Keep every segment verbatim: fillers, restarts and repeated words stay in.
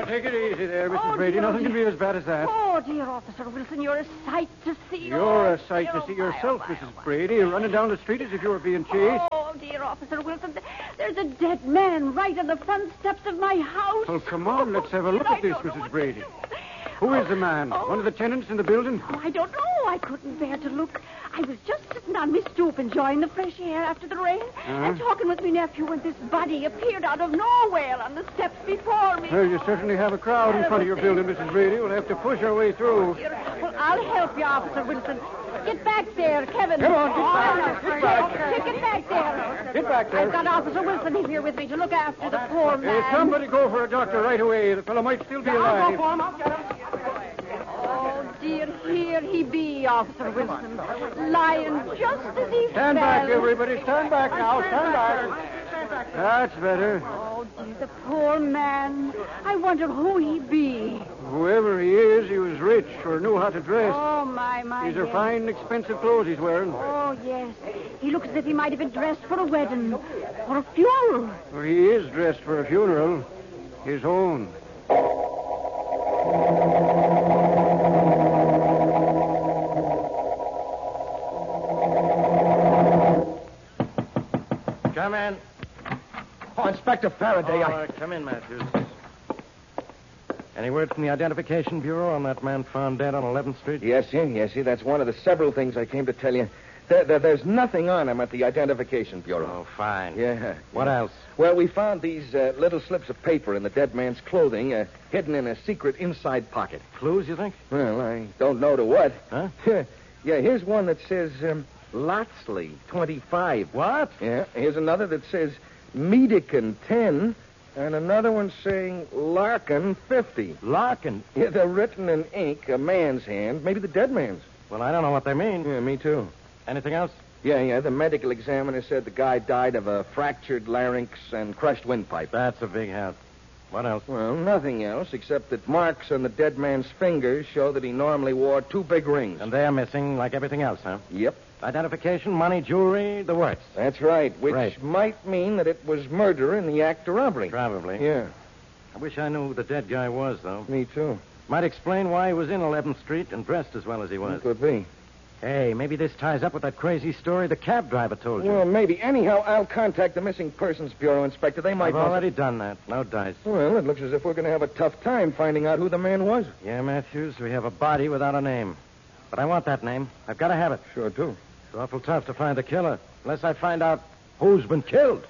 take it easy there, Missus Oh, Brady. dear, Nothing dear. can be as bad as that. Oh, dear Officer Wilson, you're a sight to see. You're oh, a sight dear, to see oh, my, yourself, oh, my, Missus oh, my. Brady. You're running down the street as if you were being chased. Oh, dear Officer Wilson, there's a dead man right on the front steps of my house. Well, come on, let's have a Oh, look dear, at this, I don't know Missus what Brady. to do. Who is the man? Oh. One of the tenants in the building? Oh, I don't know. I couldn't bear to look. I was just sitting on my stoop enjoying the fresh air after the rain and talking with my nephew when this body appeared out of nowhere on the steps before me. Well, you certainly have a crowd in front of your building, Missus Brady. We'll have to push our way through. Well, I'll help you, Officer Wilson. Get back there, Kevin. Come on, get Oh, back. no. Get back. Get, get back there. Get back there. I've got Officer Wilson here with me to look after the poor man. Uh, somebody go for a doctor right away. The fellow might still be I'll alive. go for him. I'll get him. Oh, dear, here he be, Officer Wilson, lying just as he Stand fell. back, everybody. Stand back now. Stand back. That's better. Oh, dear, the poor man. I wonder who he be. Whoever he is, he was rich or knew how to dress. Oh, my, my. These are yes. fine, expensive clothes he's wearing. Oh, yes. He looks as if he might have been dressed for a wedding or a funeral. Well, he is dressed for a funeral. His own. Come in. Oh, Inspector Faraday, Oh, I... uh, come in, Matthews. Any word from the Identification Bureau on that man found dead on eleventh Street? Yes, sir. Yes, sir. That's one of the several things I came to tell you. There, there, there's nothing on him at the Identification Bureau. Oh, fine. Yeah. What else? Well, we found these uh, little slips of paper in the dead man's clothing, uh, hidden in a secret inside pocket. Clues, you think? Well, I don't know to what. Huh? Yeah, here's one that says um, Lotsley, twenty-five. What? Yeah, here's another that says Medican, ten, and another one saying Larkin, fifty. Larkin? Yeah, they're written in ink, a man's hand, maybe the dead man's. Well, I don't know what they mean. Yeah, me too. Anything else? Yeah, yeah, the medical examiner said the guy died of a fractured larynx and crushed windpipe. That's a big help. What else? Well, nothing else, except that marks on the dead man's fingers show that he normally wore two big rings. And they're missing like everything else, huh? Yep. Identification, money, jewelry, the works. That's right, which Right. might mean that it was murder in the act of robbery. Probably. Yeah, I wish I knew who the dead guy was, though. me too. Might explain why he was in eleventh Street and dressed as well as he was. Could be. Hey, maybe this ties up with that crazy story the cab driver told you. Well, maybe. Anyhow, I'll contact the Missing Persons Bureau, Inspector. They might... I've already done that. No dice. Well, it looks as if we're going to have a tough time finding out who the man was. Yeah, Matthews, we have a body without a name. But I want that name. I've got to have it. Sure do. It's awful tough to find the killer, unless I find out who's been killed.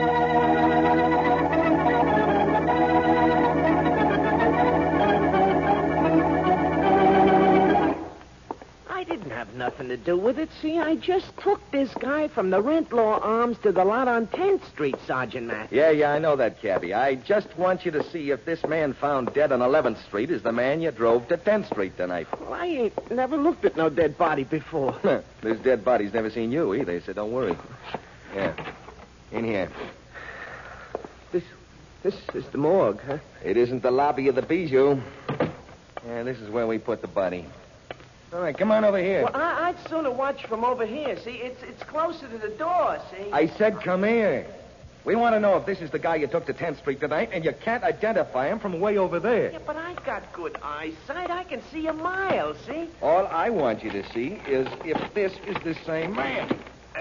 I didn't have nothing to do with it. See, I just took this guy from the Rentlaw Arms to the lot on tenth Street, Sergeant Matthews. Yeah, yeah, I know that, Cabby. I just want you to see if this man found dead on eleventh Street is the man you drove to tenth Street tonight. Well, I ain't never looked at no dead body before. This dead body's never seen you either, so don't worry. Yeah. In here. This, this is the morgue, huh? It isn't the lobby of the Bijou. Yeah, this is where we put the body. All right, come on over here. Well, I, I'd sooner watch from over here. See, it's it's closer to the door. See. I said come here. We want to know if this is the guy you took to tenth Street tonight, and you can't identify him from way over there. Yeah, but I got good eyesight. I can see a mile. See. All I want you to see is if this is the same man.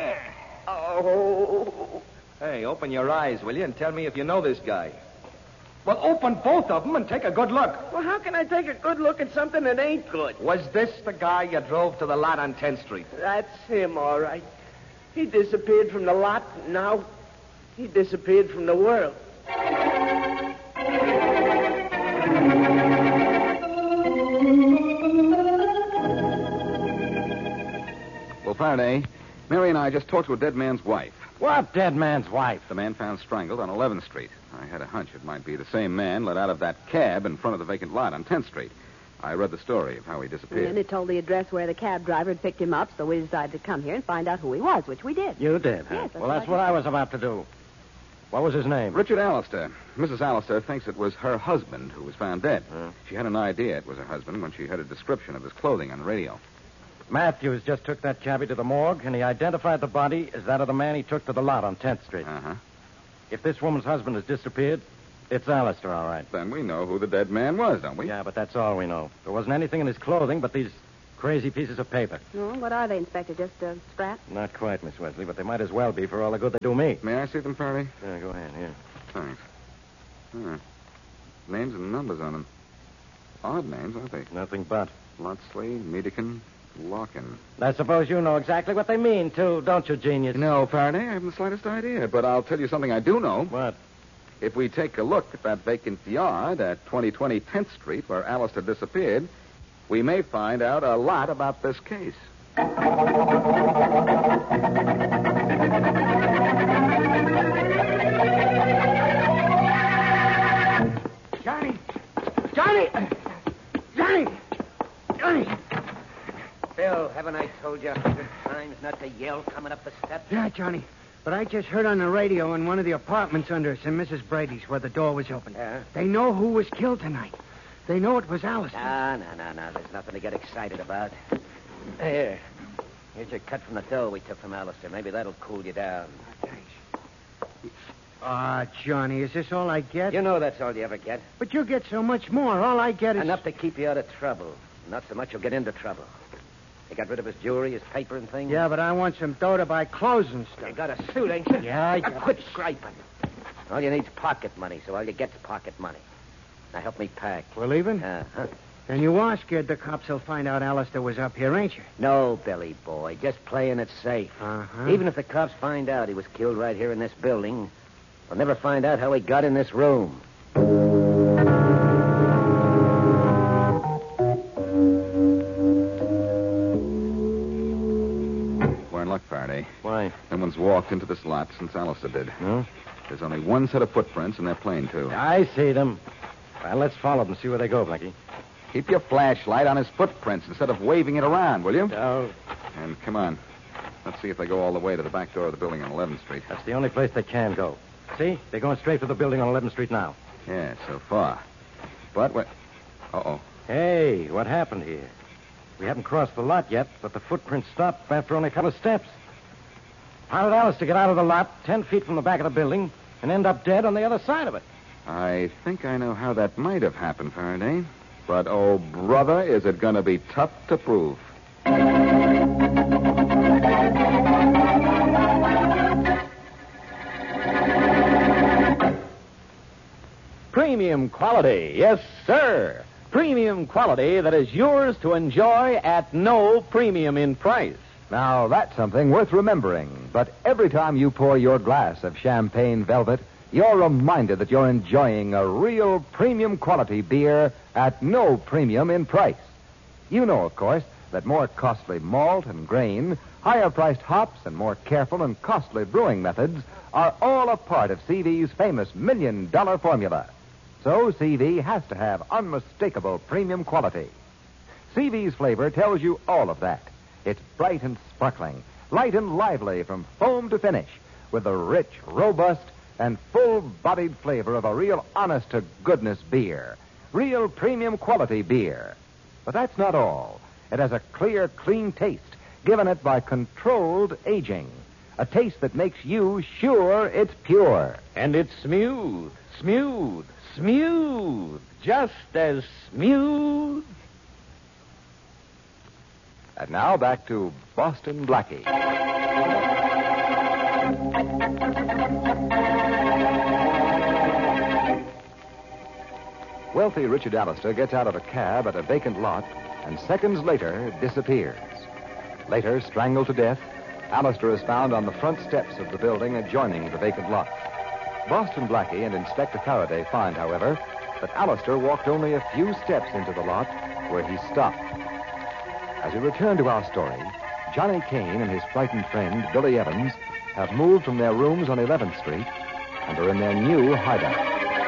Oh. Hey, open your eyes, will you, and tell me if you know this guy. Well, open both of them and take a good look. Well, how can I take a good look at something that ain't good? Was this the guy you drove to the lot on tenth Street? That's him, all right. He disappeared from the lot. Now he disappeared from the world. Well, Faraday, Mary and I just talked to a dead man's wife. What dead man's wife? The man found strangled on eleventh Street. I had a hunch it might be the same man let out of that cab in front of the vacant lot on tenth Street. I read the story of how he disappeared. And it told the address where the cab driver had picked him up, so we decided to come here and find out who he was, which we did. You did, huh? Yes, that's well, what that's I what did. I was about to do. What was his name? Richard Allister. Missus Allister thinks it was her husband who was found dead. Huh? She had an idea it was her husband when she heard a description of his clothing on the radio. Matthews just took that cabbie to the morgue, and he identified the body as that of the man he took to the lot on tenth Street. Uh-huh. If this woman's husband has disappeared, It's Alistair, all right. Then we know who the dead man was, don't we? Yeah, but that's all we know. There wasn't anything in his clothing but these crazy pieces of paper. Oh, what are they, Inspector? Just uh, scraps? Not quite, Miss Wesley, but they might as well be for all the good they do me. May I see them, Faraday? Yeah, go ahead, here. Thanks. Huh. Names and numbers on them. Odd names, aren't they? Nothing but. Lotsley, Medekin, Larkin. I suppose you know exactly what they mean, too, don't you, genius? No, Faraday, I haven't the slightest idea. But I'll tell you something I do know. What? If we take a look at that vacant yard at twenty twenty tenth Street where Alistair disappeared, we may find out a lot about this case. Johnny! Johnny! Johnny! Johnny! Bill, haven't I told you a hundred times not to yell coming up the steps? Yeah, Johnny. But I just heard on the radio in one of the apartments under us in Missus Brady's where the door was open. Yeah? They know who was killed tonight. They know it was Alistair. No, no, no, no. There's nothing to get excited about. Here. Here's your cut from the dough we took from Alistair. Maybe that'll cool you down. Thanks. Ah, Johnny, is this all I get? You know that's all you ever get. But you get so much more. All I get is... Enough to keep you out of trouble. Not so much you'll get into trouble. You got rid of his jewelry, his paper and things? Yeah, but I want some dough to buy clothes and stuff. You got a suit, ain't you? Yeah, I Now got quit scraping. All you need's pocket money, so all you get's pocket money. Now help me pack. We're leaving? Uh-huh. And you are scared the cops will find out Alistair was up here, ain't you? No, Billy boy. Just playing it safe. Uh-huh. Even if the cops find out he was killed right here in this building, they'll never find out how he got in this room. We're in luck, Faraday. Why? No one's walked into this lot since Alistair did. No? There's only one set of footprints, and they're plain, too. I see them. Well, let's follow them and see where they go, Blackie. Keep your flashlight on his footprints instead of waving it around, will you? Oh, And come on. Let's see if they go all the way to the back door of the building on eleventh Street. that's the only place they can go. See? They're going straight to the building on eleventh Street now. Yeah, so far. But what? Uh-oh. Hey, what happened here? We haven't crossed the lot yet, but the footprints stopped after only a couple of steps. How did Alistair get out of the lot ten feet from the back of the building and end up dead on the other side of it? I think I know how that might have happened, Faraday. But, oh, brother, is it going to be tough to prove. Premium quality, yes, sir. Premium quality that is yours to enjoy at no premium in price. Now, that's something worth remembering. But every time you pour your glass of champagne velvet, you're reminded that you're enjoying a real premium quality beer at no premium in price. You know, of course, that more costly malt and grain, higher-priced hops, and more careful and costly brewing methods are all a part of C V's famous million-dollar formula. So C V has to have unmistakable premium quality. C V's flavor tells you all of that. It's bright and sparkling, light and lively from foam to finish, with the rich, robust, and full-bodied flavor of a real honest-to-goodness beer. Real premium quality beer. But that's not all. It has a clear, clean taste, given it by controlled aging. A taste that makes you sure it's pure. And it's smooth, smooth, smooth. Just as smooth. And now back to Boston Blackie. Wealthy Richard Alistair gets out of a cab at a vacant lot and seconds later disappears. Later, strangled to death, Alistair is found on the front steps of the building adjoining the vacant lot. Boston Blackie and Inspector Faraday find, however, that Alistair walked only a few steps into the lot where he stopped. As we return to our story, Johnny Kane and his frightened friend, Billy Evans, have moved from their rooms on eleventh Street and are in their new hideout.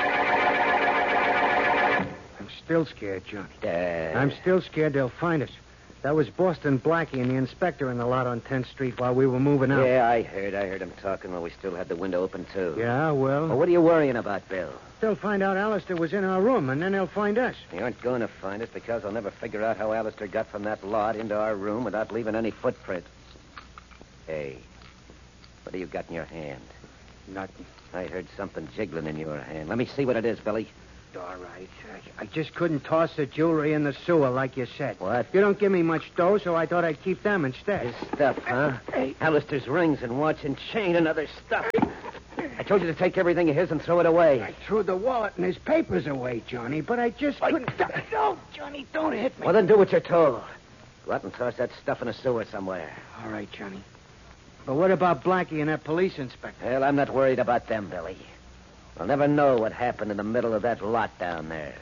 I'm still scared, Johnny. Uh, I'm still scared they'll find us. That was Boston Blackie and the inspector in the lot on tenth Street while we were moving out. Yeah, I heard. I heard him talking while we still had the window open, too. Yeah, well... Well, what are you worrying about, Bill? They'll find out Alistair was in our room, and then they'll find us. They aren't going to find us because they'll never figure out how Alistair got from that lot into our room without leaving any footprint. Hey, what do you got in your hand? Nothing. I heard something jiggling in your hand. Let me see what it is, Billy. All right. I, I just couldn't toss the jewelry in the sewer like you said. What? You don't give me much dough, so I thought I'd keep them instead. His stuff, huh? Hey. Alistair's rings and watch and chain and other stuff. I told you to take everything of his and throw it away. I threw the wallet and his papers away, Johnny, but I just couldn't... No, Johnny, don't hit me. Well, then do what you're told. Go out and toss that stuff in a sewer somewhere. All right, Johnny. But what about Blackie and that police inspector? Well, I'm not worried about them, Billy. I'll never know what happened in the middle of that lot down there.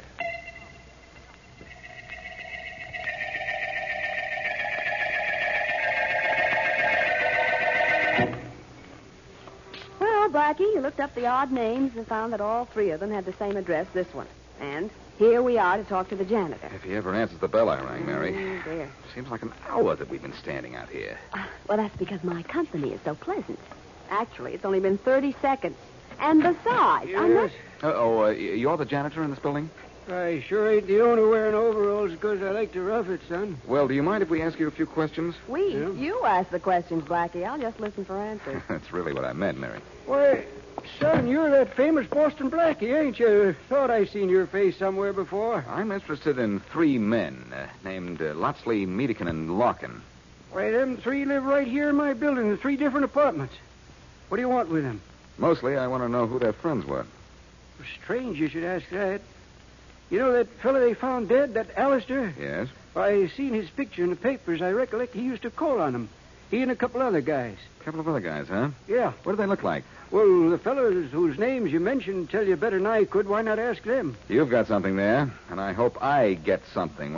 Well, Blackie, you looked up the odd names and found that all three of them had the same address, this one. And here we are to talk to the janitor. If he ever answers the bell I rang, Mary. Oh, dear. Seems like an hour that we've been standing out here. Uh, well, that's because my company is so pleasant. Actually, it's only been thirty seconds. And besides, I'm not... Uh-oh, uh, you're the janitor in this building? I sure ain't the owner wearing overalls because I like to rough it, son. Well, do you mind if we ask you a few questions? We? Yeah. You ask the questions, Blackie. I'll just listen for answers. That's really what I meant, Mary. Why, son, you're that famous Boston Blackie, ain't you? Thought I seen your face somewhere before. I'm interested in three men uh, named uh, Lotsley, Medekin, and Larkin. Why, them three live right here in my building in three different apartments. What do you want with them? Mostly, I want to know who their friends were. Strange you should ask that. You know that fella they found dead, that Alistair? Yes? I seen his picture in the papers. I recollect he used to call on him. He and a couple other guys. A couple of other guys, huh? Yeah. What do they look like? Well, the fellows whose names you mentioned tell you better than I could. Why not ask them? You've got something there, and I hope I get something